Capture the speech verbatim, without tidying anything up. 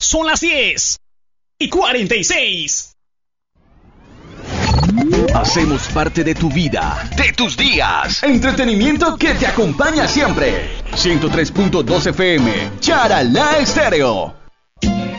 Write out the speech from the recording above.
Son las diez y cuarenta y seis. Hacemos parte de tu vida, de tus días. Entretenimiento que te acompaña siempre. ciento tres punto dos F M, Charalá Estéreo.